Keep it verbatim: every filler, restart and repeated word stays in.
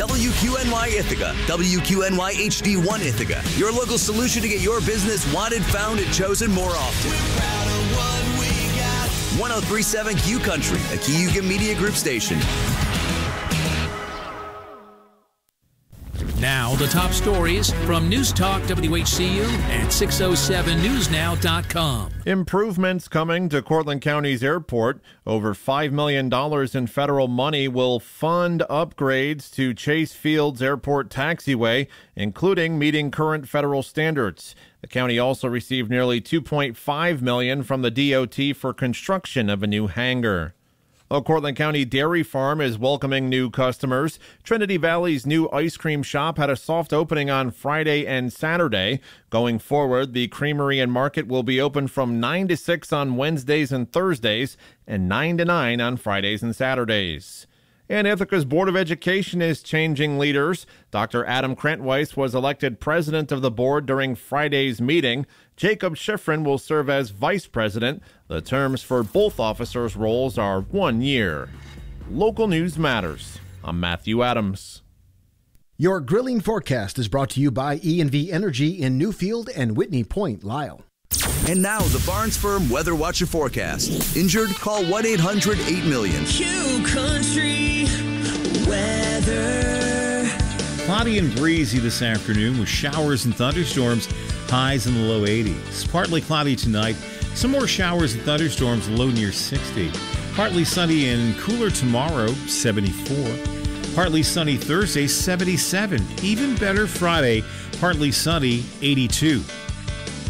W Q N Y Ithaca, W Q N Y H D one Ithaca, your local solution to get your business wanted, found, and chosen more often. one oh three point seven Q Country, a Cayuga Media Group station. Now, the top stories from News Talk W H C U and six oh seven news now dot com. Improvements coming to Cortland County's airport. Over five million dollars in federal money will fund upgrades to Chase Fields Airport taxiway, including meeting current federal standards. The county also received nearly two point five million dollars from the D O T for construction of a new hangar. A Cortland County dairy farm is welcoming new customers. Trinity Valley's new ice cream shop had a soft opening on Friday and Saturday. Going forward, the creamery and market will be open from nine to six on Wednesdays and Thursdays and nine to nine on Fridays and Saturdays. And Ithaca's Board of Education is changing leaders. Doctor Adam Krentweiss was elected president of the board during Friday's meeting. Jacob Schifrin will serve as vice president. The terms for both officers' roles are one year. Local news matters. I'm Matthew Adams. Your grilling forecast is brought to you by E and V Energy in Newfield and Whitney Point, Lyle. And now, the Barnes Firm Weather Watcher forecast. Injured? Call one eight hundred eight million. Q Country weather. Cloudy and breezy this afternoon with showers and thunderstorms, highs in the low eighties. Partly cloudy tonight, some more showers and thunderstorms, low near sixty. Partly sunny and cooler tomorrow, seventy-four. Partly sunny Thursday, seventy-seven. Even better Friday, partly sunny, eighty-two.